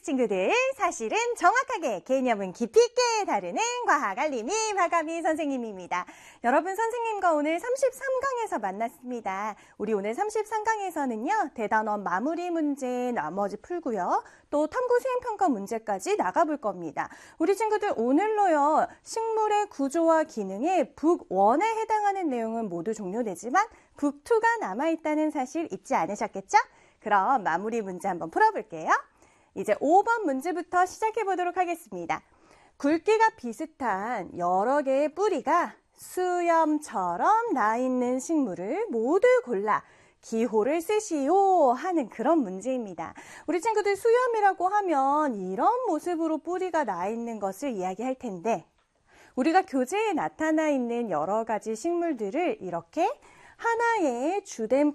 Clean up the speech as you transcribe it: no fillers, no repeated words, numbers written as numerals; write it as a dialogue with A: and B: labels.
A: 친구들, 사실은 정확하게 개념은 깊이 있게 다루는 과학 알림이 박아미 선생님입니다. 여러분, 선생님과 오늘 33강에서 만났습니다. 우리 오늘 33강에서는요, 대단원 마무리 문제 나머지 풀고요. 또 탐구 수행평가 문제까지 나가볼 겁니다. 우리 친구들 오늘로요, 식물의 구조와 기능의 북1에 해당하는 내용은 모두 종료되지만 북2가 남아있다는 사실 잊지 않으셨겠죠? 그럼 마무리 문제 한번 풀어볼게요. 이제 5번 문제부터 시작해 보도록 하겠습니다. 굵기가 비슷한 여러 개의 뿌리가 수염처럼 나 있는 식물을 모두 골라 기호를 쓰시오 하는 그런 문제입니다. 우리 친구들 수염이라고 하면 이런 모습으로 뿌리가 나 있는 것을 이야기할 텐데, 우리가 교재에 나타나 있는 여러 가지 식물들을 이렇게 하나의 주된